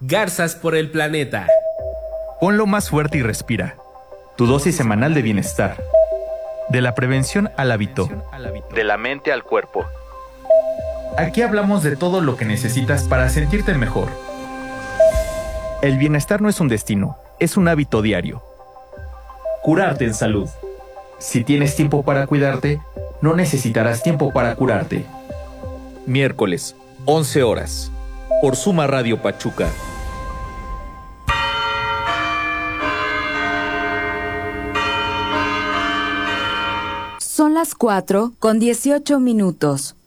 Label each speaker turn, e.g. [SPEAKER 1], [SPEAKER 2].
[SPEAKER 1] Garzas por el planeta.
[SPEAKER 2] Ponlo más fuerte y respira. Tu dosis semanal de bienestar. De la prevención al hábito. De la mente al cuerpo. Aquí hablamos de todo lo que necesitas para sentirte mejor. El bienestar no es un destino, es un hábito diario. Curarte en salud. Si tienes tiempo para cuidarte, no necesitarás tiempo para curarte.
[SPEAKER 1] Miércoles, 11 horas. Por Suma Radio Pachuca.
[SPEAKER 3] Son las 4:18.